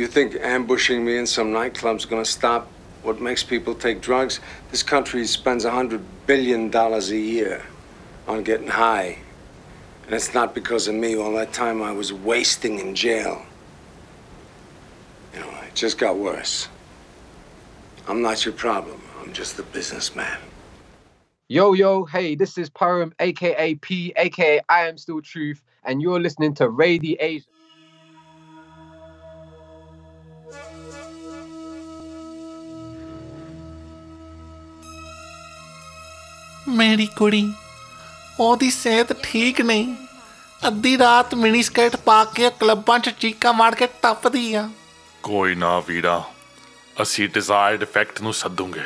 You think ambushing me in some nightclub's gonna stop what makes people take drugs? This country spends $100 billion a year on getting high. And it's not because of me. All that time I was wasting in jail. You know, it just got worse. I'm not your problem. I'm just the businessman. Yo, hey, this is Param, aka P, aka I Am Still Truth, and you're listening to Radiation. ਮੇਰੀ ਕੁੜੀ ਉਹਦੀ ਸਿਹਤ ਠੀਕ ਨਹੀਂ ਅੱਧੀ ਰਾਤ mini skirt ਪਾ ਕੇ ਕਲੱਬਾਂ 'ਚ ਚੀਕਾਂ ਮਾਰ ਕੇ ਟੱਪਦੀ ਆ ਕੋਈ ਨਾ ਵੀਰਾ ਅਸੀਂ ਡਿਜ਼ਾਇਰਡ ਇਫੈਕਟ ਨੂੰ ਸੱਦੂਗੇ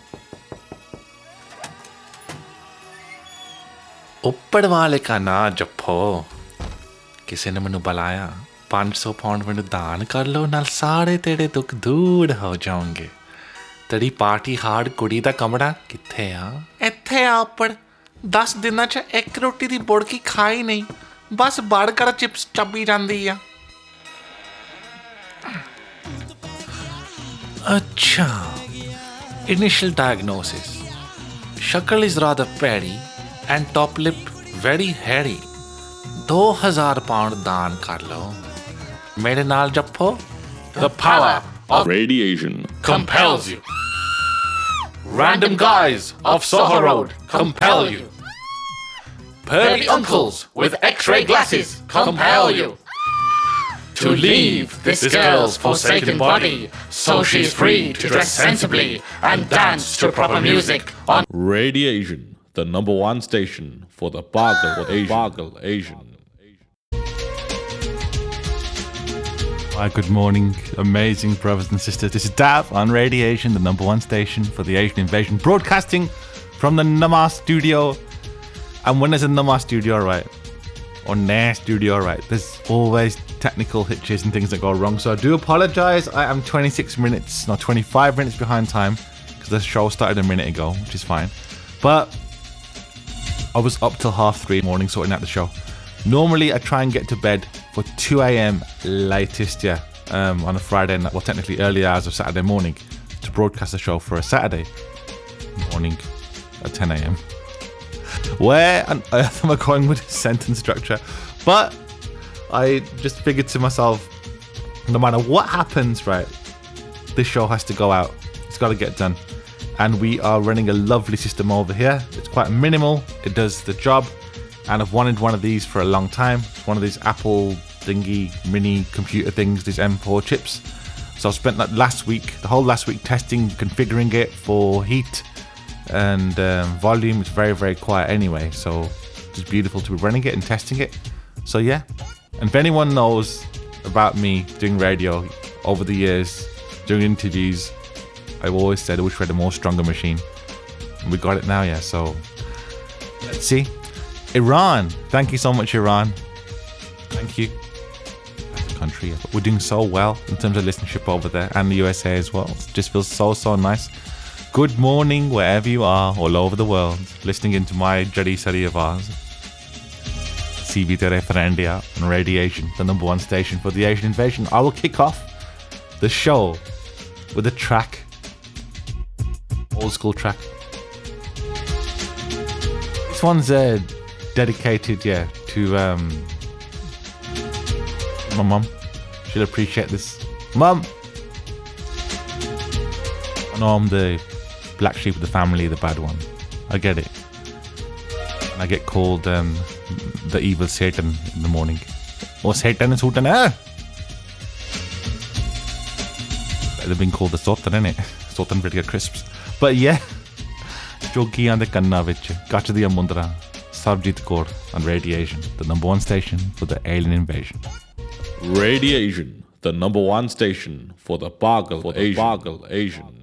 ਉੱਪਰ ਵਾਲੇ ਕਾ ਨਾ ਜੱਫੋ ਕਿਸੇ ਨੇ ਮੈਨੂੰ ਬੁਲਾਇਆ 500 ਪਾਉਂਡ ਮੈਨੂੰ ਦਾਨ ਕਰ ਲਓ ਨਾਲ ਸਾਰੇ ਤੇਰੇ ਦੁੱਖ ਦੂਰ ਹੋ ਜਾਣਗੇ ਤੇਰੀ ਪਾਰਟੀ ਹਾਰਡ ਕੁੜੀ ਦਾ ਕਮਰਾ ਕਿੱਥੇ ਆ ਇੱਥੇ ਆ ਉੱਪਰ 10 ਦਿਨਾਂ 'ਚ ਇੱਕ ਰੋਟੀ ਦੀ ਬੁੜਕੀ ਖਾਈ ਨਹੀਂ ਬਸ ਬਰਗਰ ਚਿਪਸ ਚੱਬੀ ਜਾਂਦੀ ਆ ਅੱਛਾ initial diagnosis shakal is rather fatty and top lip very hairy 2000 pound ਦਾਨ ਕਰ ਲਓ ਮੇਰੇ ਨਾਲ ਜੱਫੋ The power of radiation compels you. Random guys of Soho Road compel you. Pervy uncles with X-ray glasses compel you. To leave this girl's forsaken body so she's free to dress sensibly and dance to proper music on Radiation, the #1 station for the Bargle Asian. Hi, good morning, amazing brothers and sisters. This is Dav on Radiation, the #1 station for the Asian invasion, broadcasting from the Nama studio. And when there's a Nama studio, right, or Nair studio, right, there's always technical hitches and things that go wrong. So I do apologize. I am 25 minutes behind time because the show started a minute ago, which is fine. But I was up till 3:30 morning sorting out the show. Normally, I try and get to bed for 2 a.m. latest, on a Friday night, well, technically early hours of Saturday morning, to broadcast the show for a Saturday morning at 10 a.m. Where on earth am I going with this sentence structure? But I just figured to myself, no matter what happens, right, this show has to go out. It's got to get done. And we are running a lovely system over here. It's quite minimal. It does the job. And I've wanted one of these for a long time. It's one of these Apple thingy mini computer things, these M4 chips. So I spent the whole last week testing, configuring it for heat and volume. It's very, very quiet anyway. So it's beautiful to be running it and testing it. So yeah. And if anyone knows about me doing radio over the years, doing interviews, I've always said I wish we had a more stronger machine. And we got it now, yeah. So let's see. Iran, thank you so much, Iran. Thank you. The country, we're doing so well in terms of listenership over there, and the USA as well. It just feels so nice. Good morning, wherever you are, all over the world, listening into my Jari Sari Avaz. CB Tere for India on Radiation, the #1 station for the Asian invasion. I will kick off the show with a track, old school track. This one's dedicated to my mum. She'll appreciate this. Mum, I know I'm the black sheep of the family, the bad one. I get it. And I get called the evil Satan in the morning. Oh, Satan is Satan, eh? They've been called the Sotan, innit? Sotan Vidya crisps. But yeah, Jogiyan de Kanna vich, Gach diya mundra. Sarjit Kaur on Radiation, the #1 station for the alien invasion. Radiation, the #1 station for the Bargle Asian.